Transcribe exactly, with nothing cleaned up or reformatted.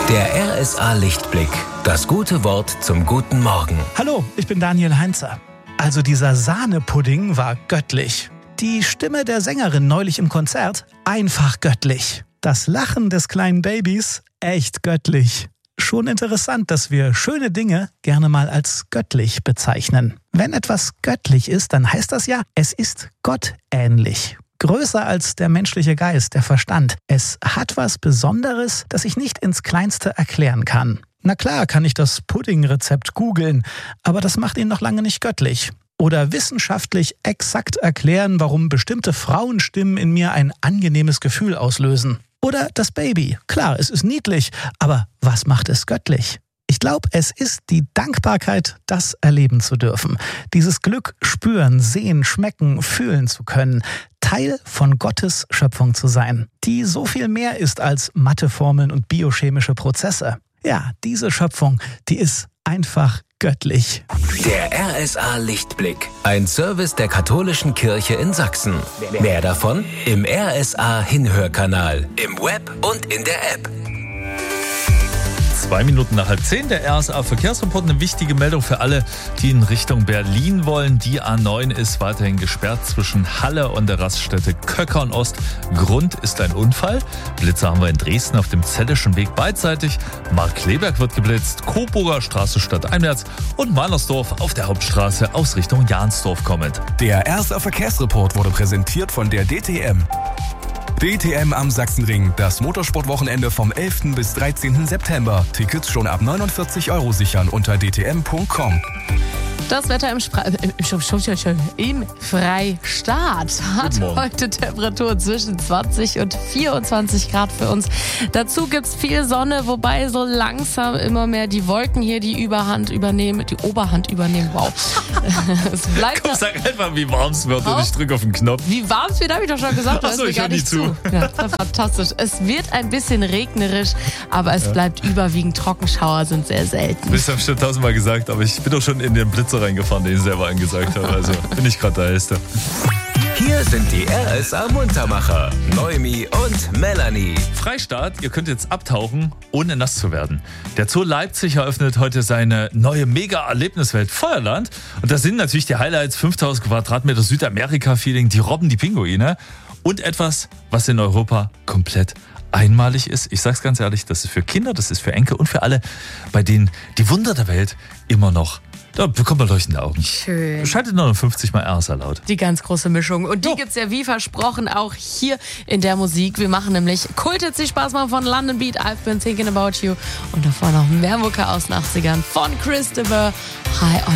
Der R S A Lichtblick. Das gute Wort zum guten Morgen. Hallo, ich bin Daniel Heinzer. Also dieser Sahnepudding war göttlich. Die Stimme der Sängerin neulich im Konzert, einfach göttlich. Das Lachen des kleinen Babys, echt göttlich. Schon interessant, dass wir schöne Dinge gerne mal als göttlich bezeichnen. Wenn etwas göttlich ist, dann heißt das ja, es ist gottähnlich. Größer als der menschliche Geist, der Verstand. Es hat was Besonderes, das ich nicht ins Kleinste erklären kann. Na klar kann ich das Puddingrezept googeln, aber das macht ihn noch lange nicht göttlich. Oder wissenschaftlich exakt erklären, warum bestimmte Frauenstimmen in mir ein angenehmes Gefühl auslösen. Oder das Baby. Klar, es ist niedlich, aber was macht es göttlich? Ich glaube, es ist die Dankbarkeit, das erleben zu dürfen. Dieses Glück spüren, sehen, schmecken, fühlen zu können. Teil von Gottes Schöpfung zu sein, die so viel mehr ist als Matheformeln und biochemische Prozesse. Ja, diese Schöpfung, die ist einfach göttlich. Der R S A Lichtblick. Ein Service der Katholischen Kirche in Sachsen. Mehr davon im R S A Hinhörkanal, im Web und in der App. Zwei Minuten nach halb zehn, der R S A Verkehrsreport. Eine wichtige Meldung für alle, die in Richtung Berlin wollen. Die A neun ist weiterhin gesperrt zwischen Halle und der Raststätte Köckern Ost. Grund ist ein Unfall. Blitzer haben wir in Dresden auf dem Zelleschen Weg beidseitig. Markkleeberg wird geblitzt, Coburger Straße stadteinwärts und Malersdorf auf der Hauptstraße aus Richtung Jahnsdorf kommend. Der R S A Verkehrsreport wurde präsentiert von der D T M. D T M am Sachsenring, das Motorsportwochenende vom elften bis dreizehnten September. Tickets schon ab neunundvierzig Euro sichern unter d t m punkt com. Das Wetter im, Spra- äh, im Freistaat hat heute Temperaturen zwischen zwanzig und vierundzwanzig Grad für uns. Dazu gibt's viel Sonne, wobei so langsam immer mehr die Wolken hier die Überhand übernehmen, die Oberhand übernehmen. Wow. Es bleibt Komm, sag einfach, wie warm es wird und ich drücke auf den Knopf. Wie warm es wird, habe ich doch schon gesagt. Achso, ich höre nie zu. zu. Ja, fantastisch. Es wird ein bisschen regnerisch, aber es ja. bleibt überwiegend Trockenschauer, sind sehr selten. Das habe ich schon tausendmal gesagt, aber ich bin doch schon in den Blitzer reingefahren, den ich selber angesagt habe. Also bin ich gerade der Hellste. Hier sind die R S A Muntermacher, Noemi und Melanie. Freistaat, ihr könnt jetzt abtauchen, ohne nass zu werden. Der Zoo Leipzig eröffnet heute seine neue Mega-Erlebniswelt Feuerland. Und da sind natürlich die Highlights: fünftausend Quadratmeter Südamerika-Feeling, die Robben, die Pinguine und etwas, was in Europa komplett einmalig ist. Ich sag's ganz ehrlich, das ist für Kinder, das ist für Enkel und für alle, bei denen die Wunder der Welt immer noch, da bekommt man leuchtende Augen. Schön. Schaltet neunundfünfzig mal R S A laut. Die ganz große Mischung. Und die Jo. gibt's ja wie versprochen auch hier in der Musik. Wir machen nämlich Kult jetzt die Spaß machen von London Beat, I've Been Thinking About You. Und davor noch mehr Mucke aus den achtzigern von Christopher. High on